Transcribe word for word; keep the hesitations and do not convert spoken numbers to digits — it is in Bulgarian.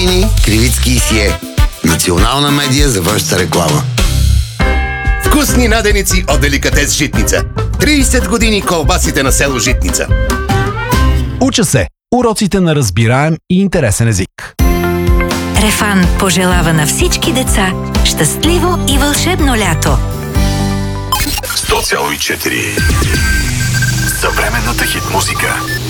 Кривицки и Сие. Национална медия за външната реклама. Вкусни наденици от Деликатес Житница. трийсет години колбасите на село Житница. Уча се. Уроците на разбираем и интересен език. Рефан пожелава на всички деца щастливо и вълшебно лято. сто цяло и четири. Съвременната хит музика.